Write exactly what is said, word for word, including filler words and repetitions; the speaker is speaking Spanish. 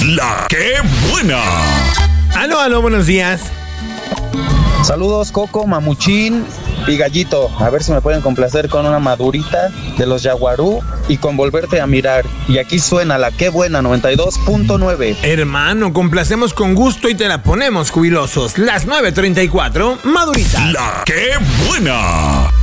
La que buena. Aló, aló, buenos días. Saludos, Coco, Mamuchín y Gallito. A ver si me pueden complacer con una madurita de los Yaguarú y con Volverte a Mirar. Y aquí suena La que buena, noventa y dos punto nueve. Hermano, complacemos con gusto y te la ponemos, jubilosos. Las nueve treinta y cuatro, madurita. La que buena.